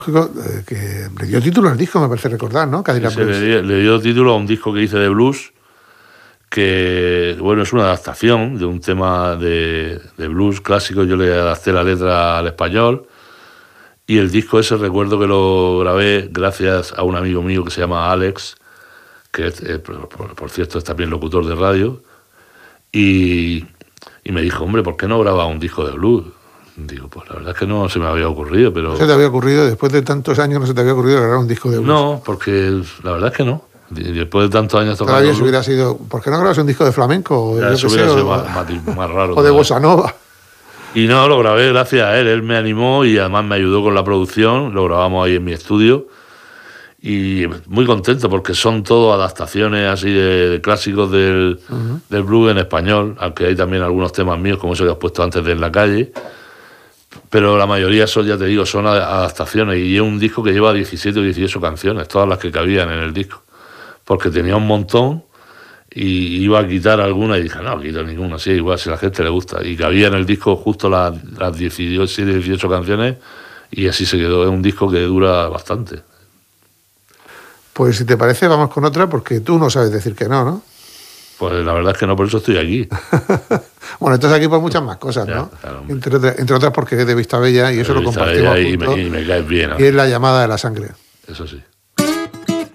que le dio título al disco, me parece recordar, ¿no? Cadillac Blues. Le dio título a un disco que hice de blues, que, bueno, es una adaptación de un tema de blues clásico. Yo le adapté la letra al español, y el disco ese recuerdo que lo grabé gracias a un amigo mío que se llama Alex, que es, por cierto, es también locutor de radio, y me dijo, hombre, ¿por qué no grabas un disco de blues? Digo, pues la verdad es que no se me había ocurrido, pero... ¿No se te había ocurrido, después de tantos años, no se te había ocurrido grabar un disco de blues? No, porque la verdad es que no. Después de tantos años tocando Todavía blues, hubiera sido... ¿Por qué no grabas un disco de flamenco? eso hubiera sido más raro. O de bossa nova. Y no, lo grabé gracias a él. Él me animó y además me ayudó con la producción. Lo grabamos ahí en mi estudio. Y muy contento porque son todo adaptaciones así de clásicos del blues en español, aunque hay también algunos temas míos, como eso que has puesto antes de En la calle. Pero la mayoría son, ya te digo, son adaptaciones. Y es un disco que lleva 17 o 18 canciones, todas las que cabían en el disco. Porque tenía un montón y iba a quitar alguna y dije, no quito ninguna, sí, igual si a la gente le gusta. Y cabía en el disco justo las 17, 18 canciones, y así se quedó. Es un disco que dura bastante. Pues si te parece, vamos con otra, porque tú no sabes decir que no, ¿no? Pues la verdad es que no, por eso estoy aquí. Bueno, estás aquí por muchas más cosas, ¿no? Ya, claro, entre otras porque es de Vista Bella y eso lo compartimos y me caes bien, ¿no? Y es La llamada de la sangre. Eso sí.